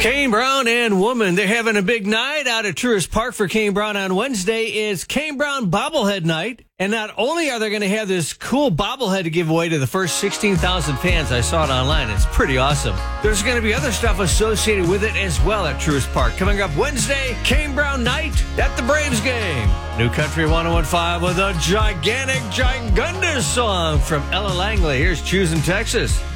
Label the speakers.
Speaker 1: Kane Brown and Woman, they're having a big night out at Truist Park for Kane Brown on Wednesday. It's Kane Brown Bobblehead Night. And not only are they going to have this cool bobblehead to give away to the first 16,000 fans, I saw it online. It's pretty awesome. There's going to be other stuff associated with it as well at Truist Park. Coming up Wednesday, Kane Brown Night at the Braves game. New Country 101.5 with a gigantic, gigundous song from Ella Langley. Here's Choosing Texas.